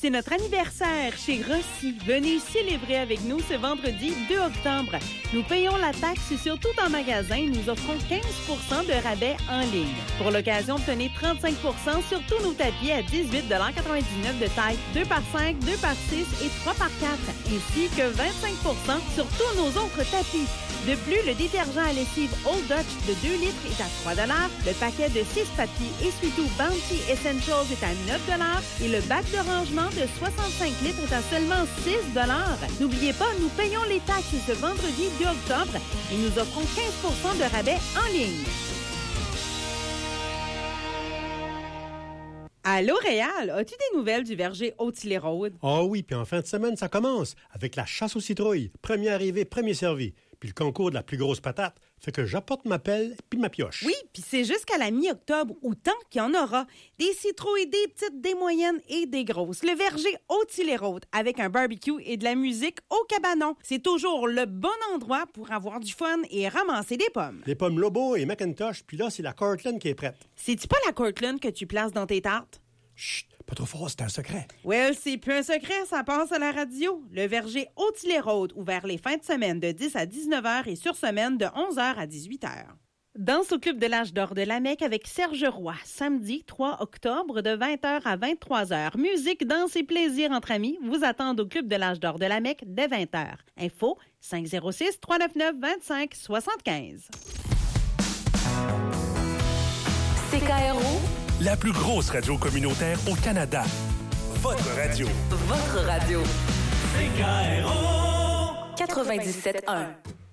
C'est notre anniversaire chez Rossi. Venez célébrer avec nous ce vendredi 2 octobre. Nous payons la taxe sur tout en magasin et nous offrons 15 % de rabais en ligne. Pour l'occasion, obtenez 35 % sur tous nos tapis à 18,99 $ de taille 2x5, 2x6 et 3x4, ainsi que 25 % sur tous nos autres tapis. De plus, le détergent à lessive Old Dutch de 2 litres est à 3 $. Le paquet de 6 papiers essuie-tout Bounty Essentials est à 9 $ et le bac de rangement de 65 litres est à seulement 6 $. N'oubliez pas, nous payons les taxes ce vendredi 2 octobre et nous offrons 15 % de rabais en ligne. À L'Oréal, as-tu des nouvelles du verger Haute-Île-et-Rôde? Ah oui, puis en fin de semaine, ça commence avec la chasse aux citrouilles. Premier arrivé, premier servi. Puis le concours de la plus grosse patate fait que j'apporte ma pelle puis ma pioche. Oui, puis c'est jusqu'à la mi-octobre, autant qu'il y en aura. Des citrouilles, des petites, des moyennes et des grosses. Le verger Haute-Île-et-Rôde avec un barbecue et de la musique au cabanon. C'est toujours le bon endroit pour avoir du fun et ramasser des pommes. Les pommes Lobo et Macintosh, puis là, c'est la Cortland qui est prête. C'est-tu pas la Cortland que tu places dans tes tartes? Chut, pas trop fort, c'est un secret. Well, c'est plus un secret, ça passe à la radio. Le verger Haute-Île-et-Rôde, ouvert les fins de semaine de 10 à 19 h et sur semaine de 11 h à 18 h. Danse au Club de l'Âge d'Or de la Mecque avec Serge Roy, samedi 3 octobre de 20 h à 23 h. Musique, danse et plaisir entre amis vous attendent au Club de l'Âge d'Or de la Mecque dès 20 h. Info 506-399-2575. CKRO, la plus grosse radio communautaire au Canada. Votre radio. votre radio. CKRO. 97.1.